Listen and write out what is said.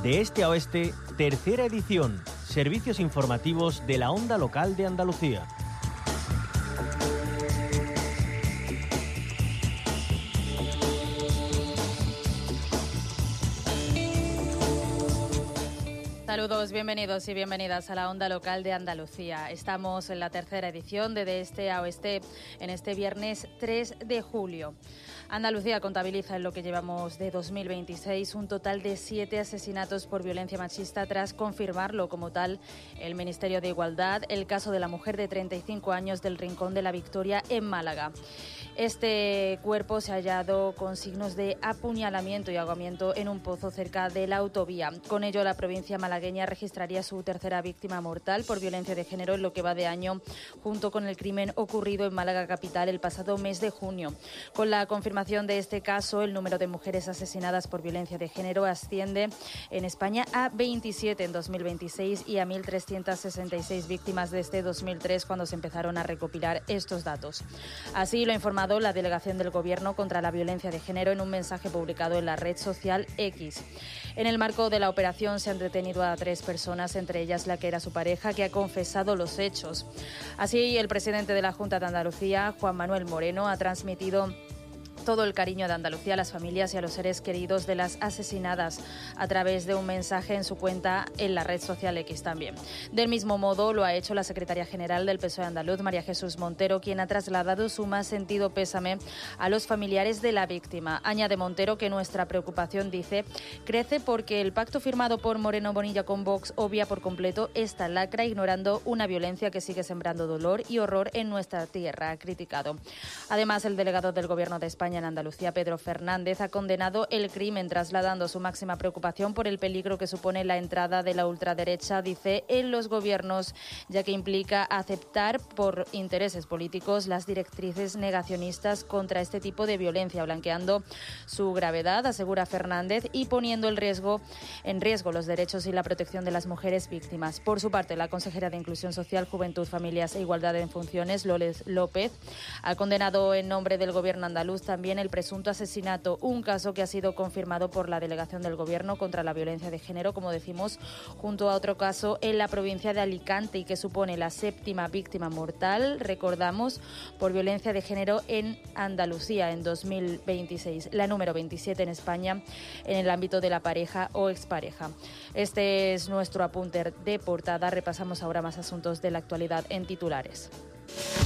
De este a oeste, tercera edición. Servicios informativos de la Onda Local de Andalucía. Saludos, bienvenidos y bienvenidas a la Onda Local de Andalucía. Estamos en la tercera edición de Este a Oeste en este viernes 3 de julio. Andalucía contabiliza en lo que llevamos de 2026 un total de 7 asesinatos por violencia machista tras confirmarlo como tal el Ministerio de Igualdad, el caso de la mujer de 35 años del Rincón de la Victoria en Málaga. Este cuerpo se ha hallado con signos de apuñalamiento y ahogamiento en un pozo cerca de la autovía. Con ello, la provincia malagueña registraría su tercera víctima mortal por violencia de género en lo que va de año, junto con el crimen ocurrido en Málaga capital el pasado mes de junio. Con la confirmación de este caso, el número de mujeres asesinadas por violencia de género asciende en España a 27 en 2026 y a 1.366 víctimas desde 2003, cuando se empezaron a recopilar estos datos. Así lo ha informado la Delegación del Gobierno contra la Violencia de Género en un mensaje publicado en la red social X. En el marco de la operación se han detenido a 3 personas, entre ellas la que era su pareja, que ha confesado los hechos. Así, el presidente de la Junta de Andalucía, Juan Manuel Moreno, ha transmitido todo el cariño de Andalucía a las familias y a los seres queridos de las asesinadas a través de un mensaje en su cuenta en la red social X también. Del mismo modo lo ha hecho la secretaria general del PSOE andaluz, María Jesús Montero, quien ha trasladado su más sentido pésame a los familiares de la víctima. Añade Montero que nuestra preocupación, dice, crece porque el pacto firmado por Moreno Bonilla con Vox obvia por completo esta lacra, ignorando una violencia que sigue sembrando dolor y horror en nuestra tierra, ha criticado. Además, el delegado del Gobierno de España en Andalucía, Pedro Fernández, ha condenado el crimen, trasladando su máxima preocupación por el peligro que supone la entrada de la ultraderecha, dice, en los gobiernos, ya que implica aceptar por intereses políticos las directrices negacionistas contra este tipo de violencia, blanqueando su gravedad, asegura Fernández, y poniendo en riesgo los derechos y la protección de las mujeres víctimas. Por su parte, la consejera de Inclusión Social, Juventud, Familias e Igualdad en Funciones, Loles López, ha condenado en nombre del Gobierno andaluz también el presunto asesinato, un caso que ha sido confirmado por la Delegación del Gobierno contra la Violencia de Género, como decimos, junto a otro caso en la provincia de Alicante, y que supone la 7ª víctima mortal, recordamos, por violencia de género en Andalucía en 2026, la número 27 en España en el ámbito de la pareja o expareja. Este es nuestro apunte de portada. Repasamos ahora más asuntos de la actualidad en titulares.